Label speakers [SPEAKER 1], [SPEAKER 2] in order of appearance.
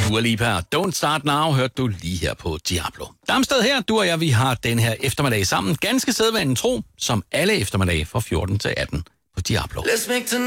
[SPEAKER 1] Dua Lipa, Don't Start Now, hørte du lige her på Diablo. Damsted her, du og jeg, vi har den her eftermiddag sammen. Ganske sædvanen tro, som alle eftermiddage fra 14 til 18 på Diablo.